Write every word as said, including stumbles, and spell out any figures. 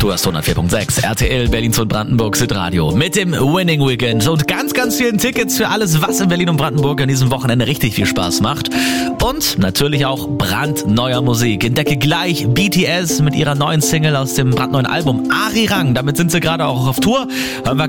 Du hast hundertvier Komma sechs R T L Berlin und Brandenburg Südradio mit dem Winning Weekend und ganz, ganz vielen Tickets für alles, was in Berlin und Brandenburg an diesem Wochenende richtig viel Spaß macht. Und natürlich auch brandneuer Musik. Entdecke gleich B T S mit ihrer neuen Single aus dem brandneuen Album Arirang. Damit sind sie gerade auch auf Tour. Hören wir